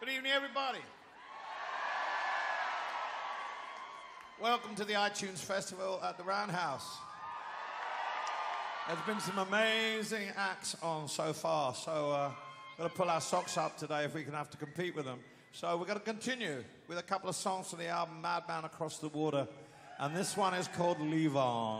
Good evening, everybody. Welcome to the iTunes Festival at the Roundhouse. There's been some amazing acts on so far, so we've got to pull our socks up today if we can have to compete with them. So we're going to continue with a couple of songs from the album Madman Across the Water, and this one is called Leave On.